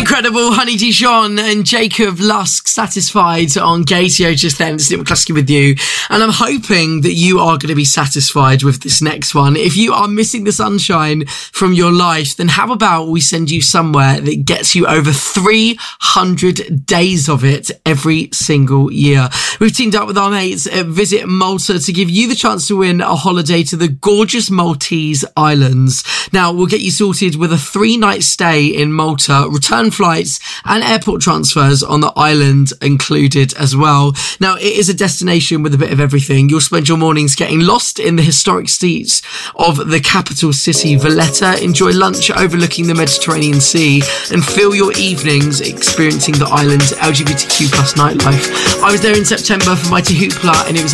Incredible. Honey Dijon and Jacob Lusk, Satisfied on Gacio just then. It's Nick McCluskey with you. And I'm hoping that you are going to be satisfied with this next one. If you are missing the sunshine from your life, then how about we send you somewhere that gets you over 300 days of it every single year. We've teamed up with our mates at Visit Malta to give you the chance to win a holiday to the gorgeous Maltese Islands. Now, we'll get you sorted with a 3-night stay in Malta, return flights and airport transfers on the island included as well. Now, it is a destination with a bit of everything. You'll spend your mornings getting lost in the historic streets of the capital city, Valletta, enjoy lunch overlooking the Mediterranean Sea, and fill your evenings experiencing the island's LGBTQ plus nightlife. I was there in September for Mighty Hoopla and it was